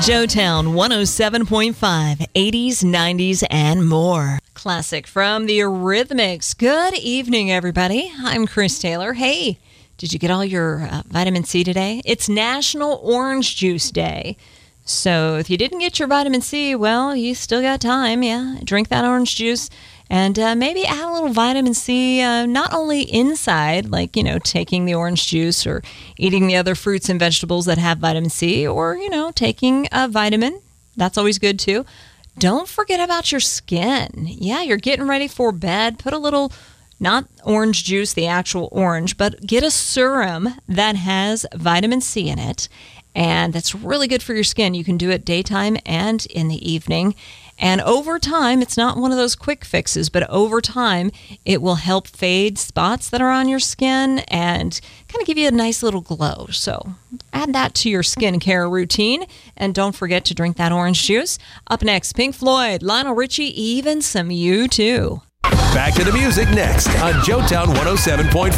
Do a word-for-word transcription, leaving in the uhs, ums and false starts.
Joetown one oh seven point five, eighties, nineties, and more. Classic from the Eurythmics. Good evening, everybody. I'm Chris Taylor. Hey, did you get all your uh, vitamin C today? It's National Orange Juice Day. So if you didn't get your vitamin C, well, you still got time. Yeah, drink that orange juice. And uh, maybe add a little vitamin C, uh, not only inside, like, you know, taking the orange juice or eating the other fruits and vegetables that have vitamin C, or, you know, taking a vitamin. That's always good, too. Don't forget about your skin. Yeah, you're getting ready for bed. Put a little, not orange juice, the actual orange, but get a serum that has vitamin C in it. And that's really good for your skin. You can do it daytime and in the evening. And over time, it's not one of those quick fixes, but over time, it will help fade spots that are on your skin and kind of give you a nice little glow. So add that to your skincare routine. And don't forget to drink that orange juice. Up next, Pink Floyd, Lionel Richie, even some U two. Back to the music next on Joetown one oh seven point five.